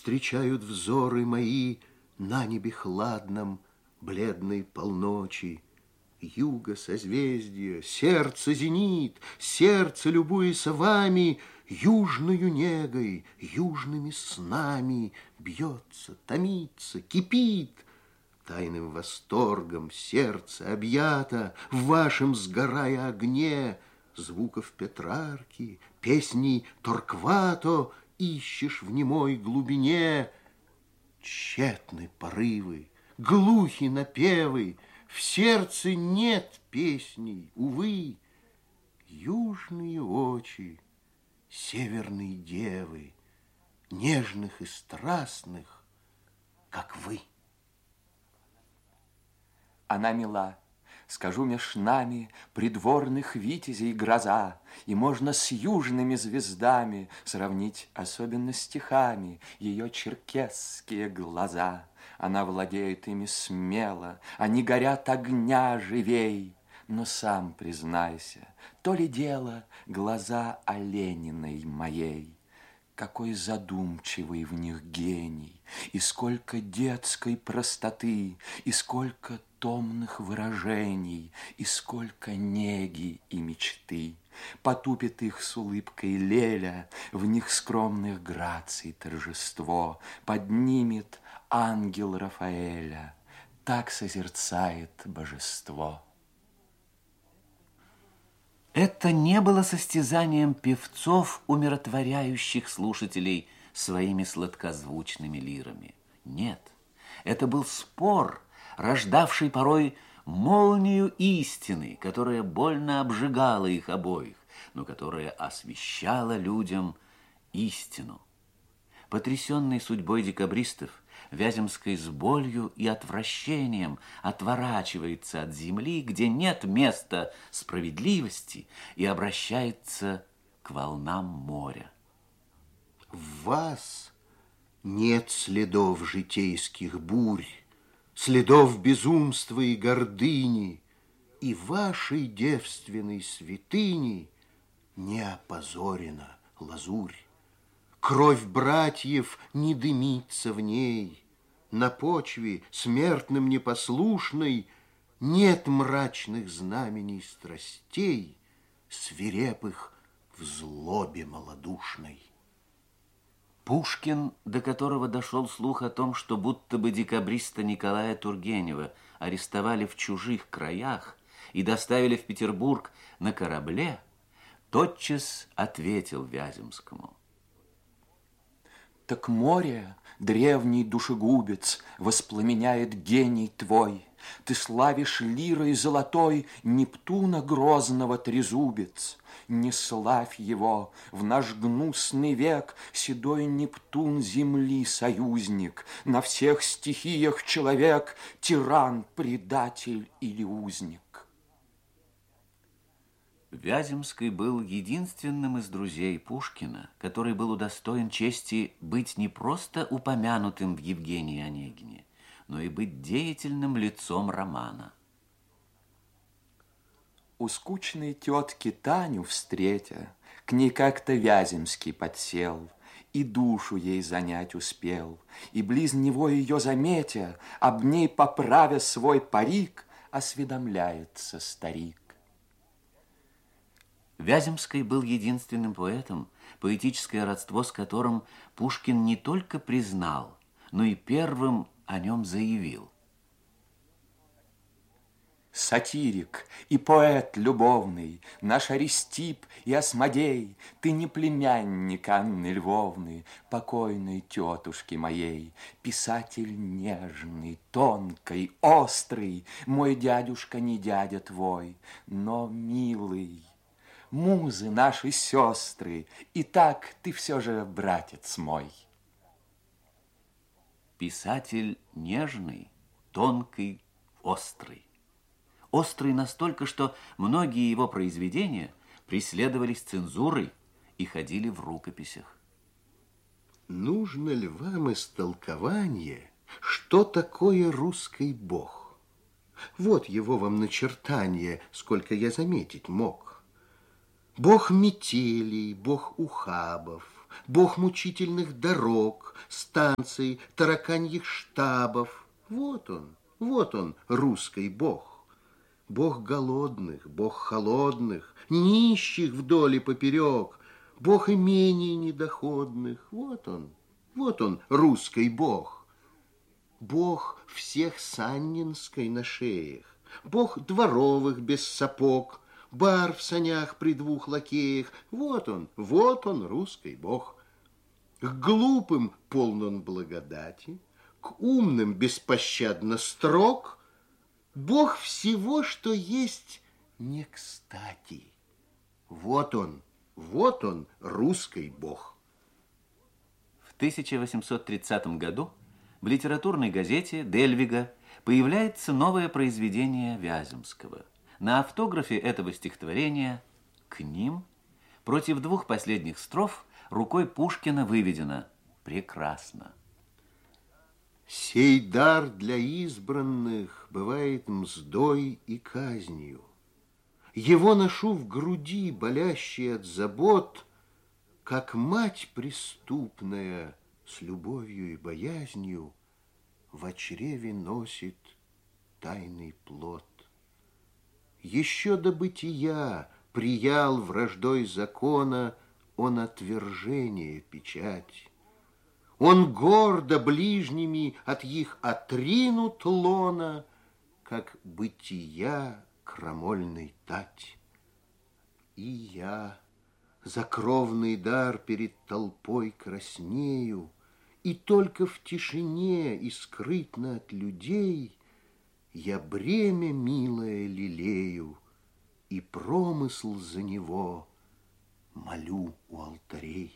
встречают взоры мои на небе хладном бледной полночи. Юго созвездие, сердце зенит, сердце, любуясь вами, южною негой, южными снами бьется, томится, кипит. Тайным восторгом сердце объято, в вашем сгорая огне, звуков Петрарки, песней Торквато ищешь в немой глубине. Тщетны порывы, глухи напевы, в сердце нет песней, увы. Южные очи северной девы, нежных и страстных, как вы. Она мила, скажу, меж нами придворных витязей гроза, и можно с южными звездами сравнить, особенно стихами, ее черкесские глаза. Она владеет ими смело, они горят огня живей. Но сам признайся, то ли дело глаза Олениной моей. Какой задумчивый в них гений, и сколько детской простоты, и сколько томных выражений, и сколько неги и мечты. Потупит их с улыбкой Леля, в них скромных граций торжество, поднимет ангел Рафаэля, так созерцает божество. Это не было состязанием певцов, умиротворяющих слушателей своими сладкозвучными лирами. Нет, это был спор, рождавший порой молнию истины, которая больно обжигала их обоих, но которая освещала людям истину. Потрясенный судьбой декабристов, Вяземский с болью и отвращением отворачивается от земли, где нет места справедливости, и обращается к волнам моря. В вас нет следов житейских бурь, следов безумства и гордыни, и вашей девственной святыни не опозорена лазурь. Кровь братьев не дымится в ней, на почве смертным непослушной нет мрачных знамений страстей, свирепых в злобе малодушной. Пушкин, до которого дошел слух о том, что будто бы декабриста Николая Тургенева арестовали в чужих краях и доставили в Петербург на корабле, тотчас ответил Вяземскому: так море, древний душегубец, воспламеняет гений твой. Ты славишь лирой золотой Нептуна грозного трезубец. Не славь его, в наш гнусный век седой Нептун земли союзник, на всех стихиях человек, тиран, предатель или узник. Вяземский был единственным из друзей Пушкина, который был удостоен чести быть не просто упомянутым в Евгении Онегине, но и быть деятельным лицом романа. У скучной тетки Таню встретя, к ней как-то Вяземский подсел, и душу ей занять успел, и близ него ее заметя, об ней поправя свой парик, осведомляется старик. Вяземский был единственным поэтом, поэтическое родство с которым Пушкин не только признал, но и первым о нем заявил. Сатирик и поэт любовный, наш Аристип и Асмодей, ты не племянник Анны Львовны, покойной тетушки моей, писатель нежный, тонкий, острый, мой дядюшка не дядя твой, но милый. Музы наши сестры, и так ты все же братец мой. Писатель нежный, тонкий, острый. Острый настолько, что многие его произведения преследовались цензурой и ходили в рукописях. Нужно ли вам истолкование, что такое русский бог? Вот его вам начертание, сколько я заметить мог. Бог метелей, бог ухабов, бог мучительных дорог, станций, тараканьих штабов. Вот он, русский бог. Бог голодных, бог холодных, нищих вдоль и поперек, бог имений недоходных. Вот он, русский бог. Бог всех саннинской на шеях, бог дворовых без сапог, бар в санях при двух лакеях. Вот он, русский бог. К глупым полн он благодати, к умным беспощадно строг. Бог всего, что есть не кстати. Вот он, русский бог. В 1830 году в литературной газете «Дельвига» появляется новое произведение Вяземского. На автографе этого стихотворения «К ним» против двух последних строф рукой Пушкина выведено «Прекрасно». Сей дар для избранных бывает мздой и казнью. Его ношу в груди, болящей от забот, как мать преступная с любовью и боязнью в чреве носит тайный плод. Еще до бытия приял враждой закона он отвержение печать. Он гордо ближними от их отринут лона, как бытия крамольной тать. И я за кровный дар перед толпой краснею, и только в тишине и скрытно от людей я бремя милое лелею и промысл за него молю у алтарей.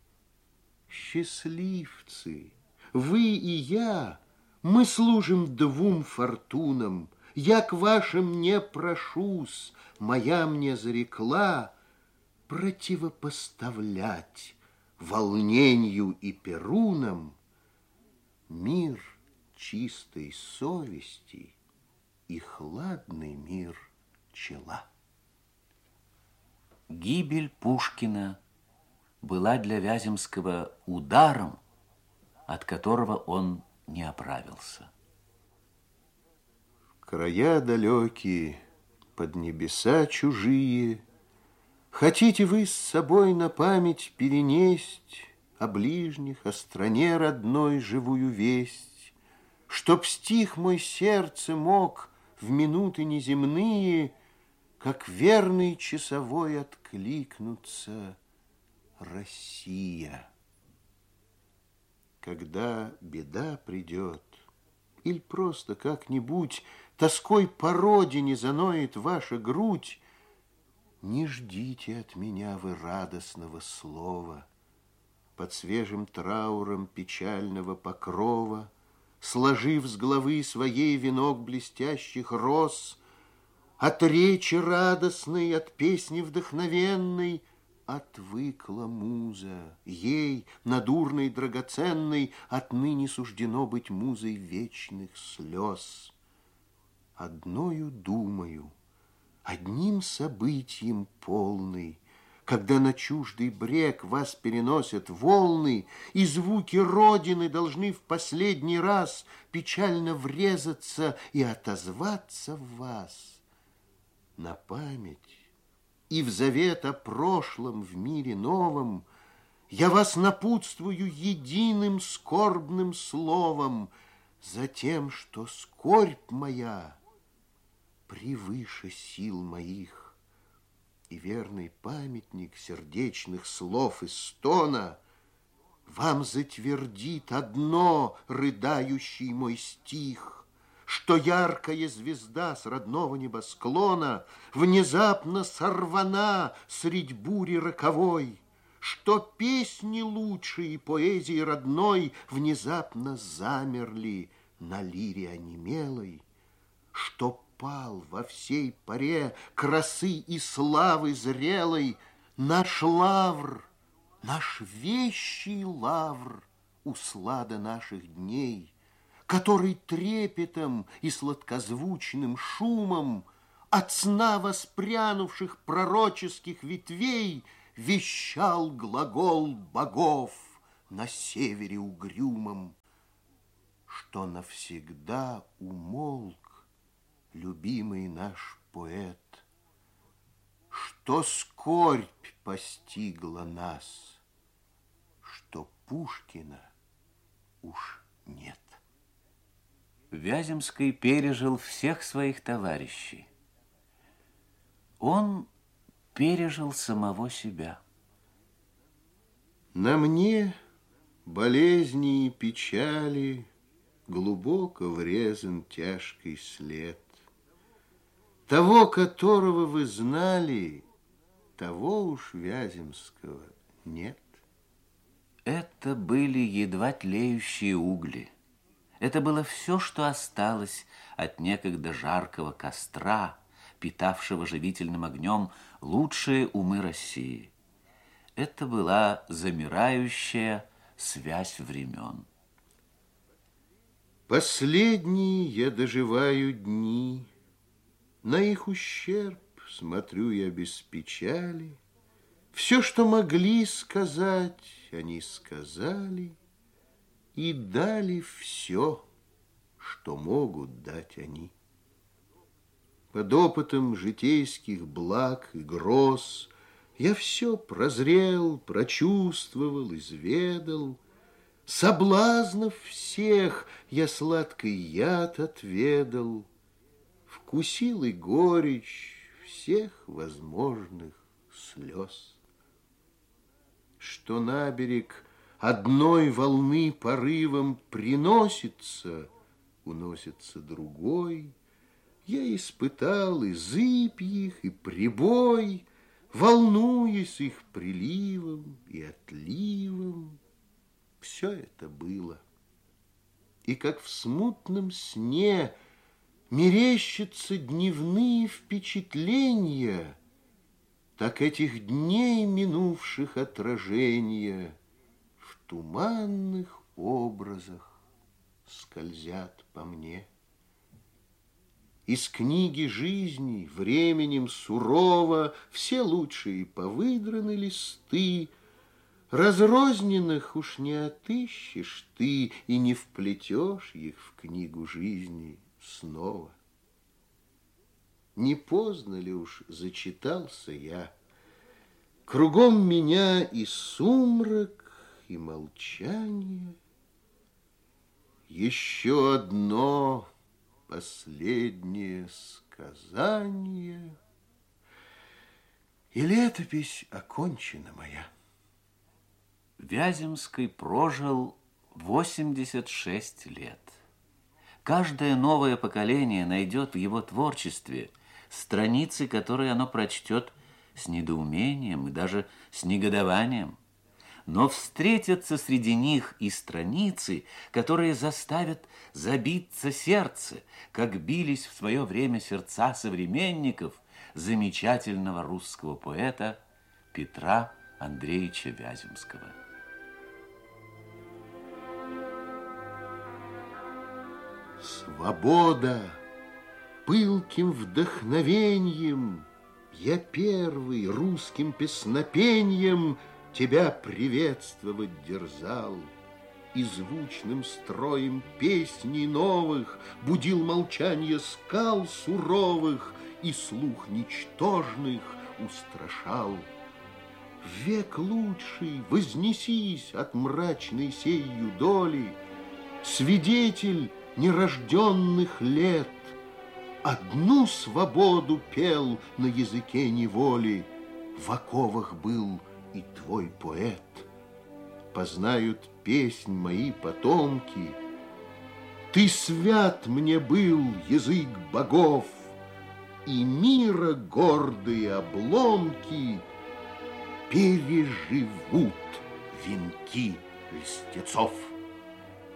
Счастливцы, вы и я, мы служим двум фортунам. Я к вашим не прошусь, моя мне зарекла противопоставлять волнению и перунам мир чистой совести и хладный мир чела. Гибель Пушкина была для Вяземского ударом, от которого он не оправился. Края далекие, под небеса чужие, хотите вы с собой на память перенесть о ближних, о стране родной живую весть, чтоб стих мой сердце мог в минуты неземные, как верный часовой, откликнуться: Россия. Когда беда придет, или просто как-нибудь тоской по родине заноет ваша грудь, не ждите от меня вы радостного слова. Под свежим трауром печального покрова, сложив с головы своей венок блестящих роз, от речи радостной, от песни вдохновенной отвыкла муза. Ей, надурной драгоценной, отныне суждено быть музой вечных слез. Одною думаю, одним событием полный, когда на чуждый брег вас переносят волны, и звуки Родины должны в последний раз печально врезаться и отозваться в вас. На память и в завет о прошлом в мире новом я вас напутствую единым скорбным словом, за тем, что скорбь моя превыше сил моих, и верный памятник сердечных слов и стона вам затвердит одно рыдающий мой стих, что яркая звезда с родного небосклона внезапно сорвана средь бури роковой, что песни лучшие поэзии родной внезапно замерли на лире онемелой, что пал во всей поре красы и славы зрелой наш лавр, наш вещий лавр, услада наших дней, который трепетом и сладкозвучным шумом от сна воспрянувших пророческих ветвей вещал глагол богов на севере угрюмом, что навсегда умолк любимый наш поэт, что скорбь постигла нас, что Пушкина уж нет. Вяземский пережил всех своих товарищей. Он пережил самого себя. На мне болезни и печали глубоко врезан тяжкий след. Того, которого вы знали, того уж Вяземского нет. Это были едва тлеющие угли. Это было все, что осталось от некогда жаркого костра, питавшего живительным огнем лучшие умы России. Это была замирающая связь времен. Последние я доживаю дни, на их ущерб смотрю я без печали. Все, что могли сказать, они сказали и дали все, что могут дать они. Под опытом житейских благ и гроз я все прозрел, прочувствовал, изведал. Соблазнов всех я сладкий яд отведал, вкусил и горечь всех возможных слез. Что на берег одной волны порывом приносится, уносится другой, я испытал и зыбь их, и прибой, волнуясь их приливом и отливом. Все это было. И как в смутном сне мерещатся дневные впечатления, так этих дней минувших отражения в туманных образах скользят по мне. Из книги жизни временем сурово все лучшие повыдраны листы, разрозненных уж не отыщешь ты и не вплетешь их в книгу жизни снова. Не поздно ли уж зачитался я? Кругом меня и сумрак, и молчание. Еще одно последнее сказание, и летопись окончена моя. Вяземский прожил 86 лет. Каждое новое поколение найдет в его творчестве страницы, которые оно прочтет с недоумением и даже с негодованием. Но встретятся среди них и страницы, которые заставят забиться сердце, как бились в свое время сердца современников замечательного русского поэта Петра Андреевича Вяземского. Свобода, пылким вдохновеньем, я первый русским песнопеньем тебя приветствовать дерзал, и звучным строем песней новых будил молчанье скал суровых и слух ничтожных устрашал. В век лучший вознесись от мрачной сею доли, свидетель нерожденных лет, одну свободу пел на языке неволи, в оковах был и твой поэт. Познают песнь мои потомки, ты свят мне был, язык богов, и мира гордые обломки переживут венки льстецов.